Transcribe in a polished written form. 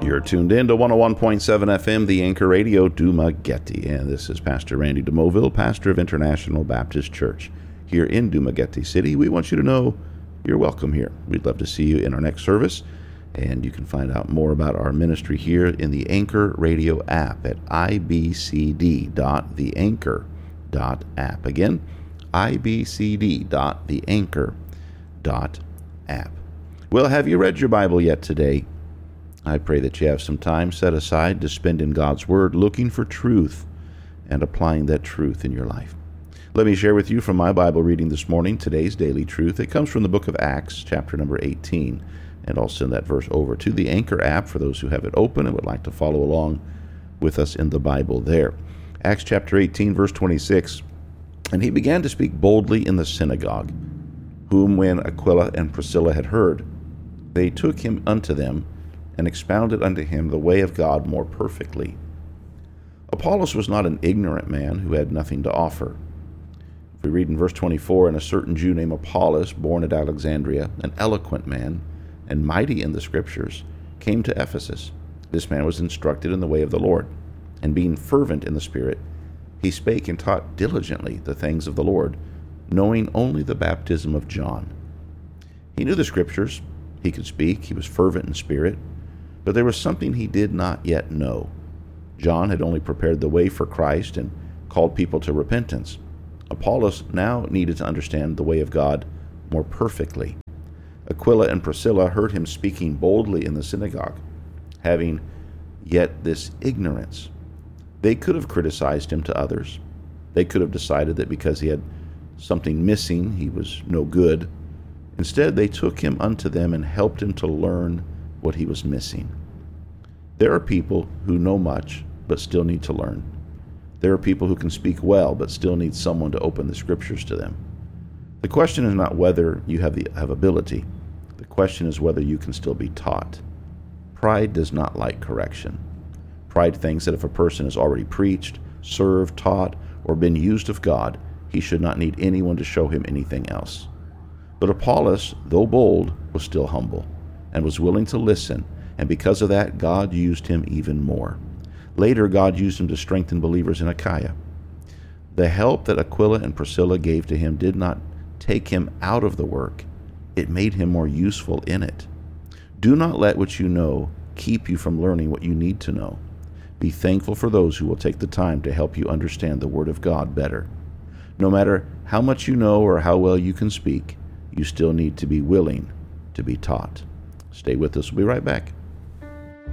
You're tuned in to 101.7 FM, the Anchor Radio, Dumaguete. And this is Pastor Randy DeMoville, pastor of International Baptist Church here in Dumaguete City. We want you to know you're welcome here. We'd love to see you in our next service. And you can find out more about our ministry here in the Anchor Radio app at ibcd.theanchor.app. Again, ibcd.theanchor.app. Well, have you read your Bible yet today? I pray that you have some time set aside to spend in God's Word looking for truth and applying that truth in your life. Let me share with you from my Bible reading this morning today's daily truth. It comes from the book of Acts, chapter number 18, and I'll send that verse over to the Anchor app for those who have it open and would like to follow along with us in the Bible there. Acts chapter 18, verse 26, "And he began to speak boldly in the synagogue, whom when Aquila and Priscilla had heard, they took him unto them, and expounded unto him the way of God more perfectly." Apollos was not an ignorant man who had nothing to offer. If we read in verse 24, "And a certain Jew named Apollos, born at Alexandria, an eloquent man, and mighty in the Scriptures, came to Ephesus. This man was instructed in the way of the Lord, and being fervent in the Spirit, he spake and taught diligently the things of the Lord, knowing only the baptism of John." He knew the Scriptures, he could speak, he was fervent in spirit, but there was something he did not yet know. John had only prepared the way for Christ and called people to repentance. Apollos now needed to understand the way of God more perfectly. Aquila and Priscilla heard him speaking boldly in the synagogue, having yet this ignorance. They could have criticized him to others. They could have decided that because he had something missing, he was no good. Instead, they took him unto them and helped him to learn what he was missing. There are people who know much, but still need to learn. There are people who can speak well, but still need someone to open the Scriptures to them. The question is not whether you have ability. The question is whether you can still be taught. Pride does not like correction. Pride thinks that if a person has already preached, served, taught, or been used of God, he should not need anyone to show him anything else. But Apollos, though bold, was still humble and was willing to listen, and because of that, God used him even more. Later, God used him to strengthen believers in Achaia. The help that Aquila and Priscilla gave to him did not take him out of the work. It made him more useful in it. Do not let what you know keep you from learning what you need to know. Be thankful for those who will take the time to help you understand the Word of God better. No matter how much you know or how well you can speak, you still need to be willing to be taught. Stay with us. We'll be right back.